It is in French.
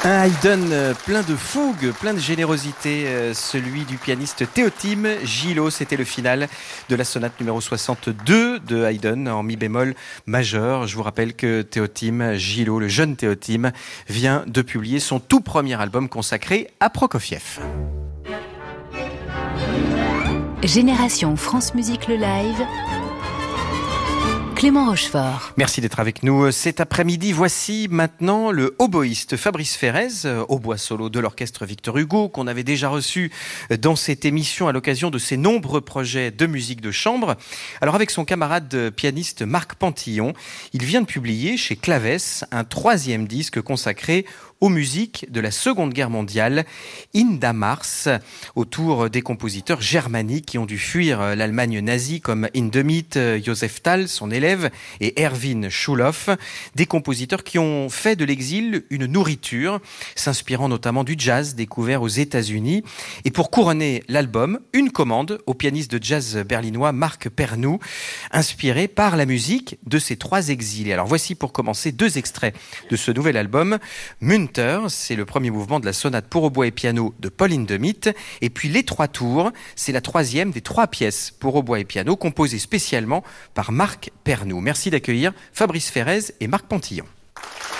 Un Haydn plein de fougue, plein de générosité, celui du pianiste Théotime Gillot. C'était le final de la sonate numéro 62 de Haydn en mi bémol majeur. Je vous rappelle que Théotime Gillot, le jeune Théotime, vient de publier son tout premier album consacré à Prokofiev. Génération France Musique le live. Clément Rochefort. Merci d'être avec nous cet après-midi. Voici maintenant le hautboïste Fabrice Ferrez, hautbois solo de l'orchestre Victor Hugo, qu'on avait déjà reçu dans cette émission à l'occasion de ses nombreux projets de musique de chambre. Alors avec son camarade pianiste Marc Pantillon, il vient de publier chez Clavès un 3e disque consacré aux musiques de la Seconde Guerre mondiale, Inda Mars, autour des compositeurs germaniques qui ont dû fuir l'Allemagne nazie comme Hindemith, Joseph Thal, son élève, et Erwin Schulhoff, des compositeurs qui ont fait de l'exil une nourriture, s'inspirant notamment du jazz découvert aux États-Unis. Et pour couronner l'album, une commande au pianiste de jazz berlinois Marc Pernoud, inspiré par la musique de ces 3 exilés. Alors voici pour commencer 2 extraits de ce nouvel album. Munter, c'est le premier mouvement de la sonate pour hautbois et piano de Paul Hindemith. Et puis Les 3 tours, c'est la 3e des 3 pièces pour hautbois et piano composées spécialement par Marc Pernoud. Merci d'accueillir Fabrice Ferrez et Marc Pantillon.